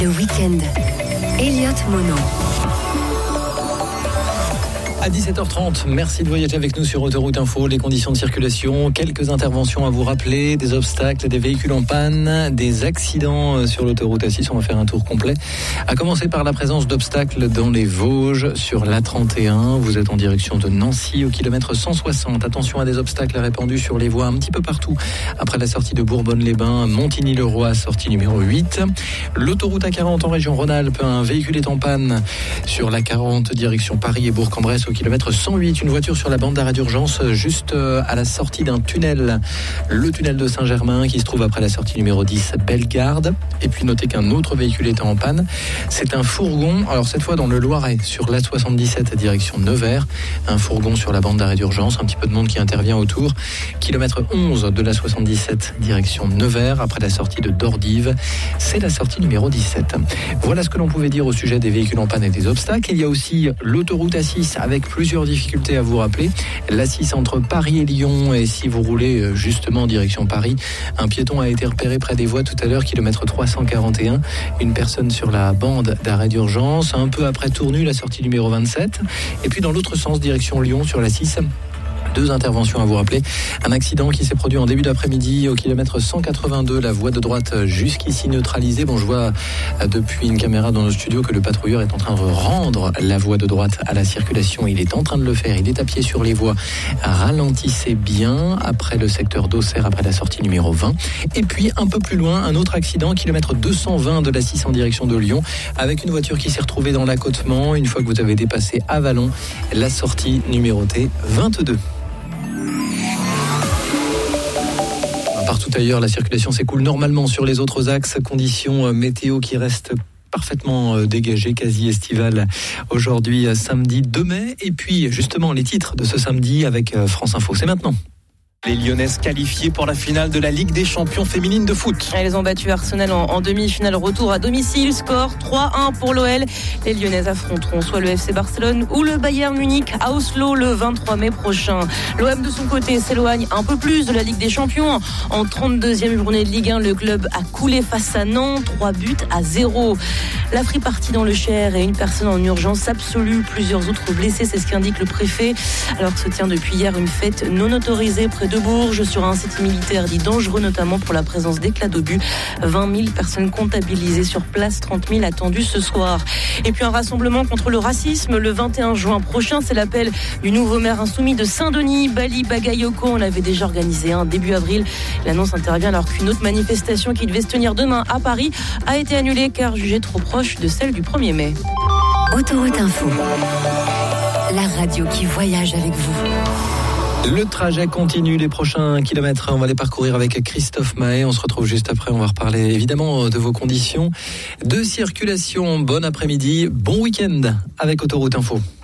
Le week-end, Elliott Mono. À 17h30, merci de voyager avec nous sur Autoroute Info. Les conditions de circulation, quelques interventions à vous rappeler, des obstacles, des véhicules en panne, des accidents sur l'autoroute A6. On va faire un tour complet. À commencer par la présence d'obstacles dans les Vosges sur l'A31. Vous êtes en direction de Nancy au kilomètre 160. Attention à des obstacles répandus sur les voies un petit peu partout. Après la sortie de Bourbonne-les-Bains, Montigny-le-Roi, sortie numéro 8. L'autoroute A40 en région Rhône-Alpes, un véhicule est en panne sur l'A40 direction Paris et Bourg-en-Bresse au kilomètre 108, une voiture sur la bande d'arrêt d'urgence juste à la sortie d'un tunnel, le tunnel de Saint-Germain qui se trouve après la sortie numéro 10 Bellegarde. Et puis notez qu'un autre véhicule était en panne, c'est un fourgon, alors cette fois dans le Loiret sur l'A77 direction Nevers, un fourgon sur la bande d'arrêt d'urgence, un petit peu de monde qui intervient autour, kilomètre 11 de l'A77 direction Nevers après la sortie de Dordive, c'est la sortie numéro 17. Voilà ce que l'on pouvait dire au sujet des véhicules en panne et des obstacles. Il y a aussi l'autoroute A6 avec plusieurs difficultés à vous rappeler. L'A6 entre Paris et Lyon, et si vous roulez justement en direction Paris, un piéton a été repéré près des voies tout à l'heure, kilomètre 341. Une personne sur la bande d'arrêt d'urgence, un peu après Tournu, la sortie numéro 27. Et puis dans l'autre sens, direction Lyon sur l'A6. Deux interventions à vous rappeler. Un accident qui s'est produit en début d'après-midi au kilomètre 182, la voie de droite jusqu'ici neutralisée. Bon, je vois depuis une caméra dans nos studios que le patrouilleur est en train de rendre la voie de droite à la circulation. Il est en train de le faire. Il est à pied sur les voies. Ralentissez bien après le secteur d'Auxerre, après la sortie numéro 20. Et puis, un peu plus loin, un autre accident, kilomètre 220 de la 6 en direction de Lyon, avec une voiture qui s'est retrouvée dans l'accotement une fois que vous avez dépassé Avalon, la sortie numérotée 22. Partout ailleurs, la circulation s'écoule normalement sur les autres axes. Conditions météo qui restent parfaitement dégagées, quasi estivales aujourd'hui, samedi 2 mai. Et puis, justement, les titres de ce samedi avec France Info. C'est maintenant. Les Lyonnaises qualifiées pour la finale de la Ligue des champions féminines de foot. Elles ont battu Arsenal en demi-finale retour à domicile. Score 3-1 pour l'OL. Les Lyonnaises affronteront soit le FC Barcelone ou le Bayern Munich à Oslo le 23 mai prochain. L'OM de son côté s'éloigne un peu plus de la Ligue des champions. En 32e journée de Ligue 1, le club a coulé face à Nantes, 3-0. La free party dans le Cher et une personne en urgence absolue. Plusieurs autres blessés, c'est ce qu'indique le préfet. Alors que se tient depuis hier une fête non autorisée près de Bourges sur un site militaire dit dangereux, notamment pour la présence d'éclats d'obus. 20 000 personnes comptabilisées sur place, 30 000 attendues ce soir. Et puis un rassemblement contre le racisme le 21 juin prochain. C'est l'appel du nouveau maire insoumis de Saint-Denis, Bali Bagayoko. On avait déjà organisé un début avril. L'annonce intervient alors qu'une autre manifestation qui devait se tenir demain à Paris a été annulée car jugée trop proche de celle du 1er mai. Autoroute Info, la radio qui voyage avec vous. Le trajet continue, les prochains kilomètres, on va les parcourir avec Christophe Mahé. On se retrouve juste après, on va reparler évidemment de vos conditions de circulation. Bon après-midi, bon week-end avec Autoroute Info.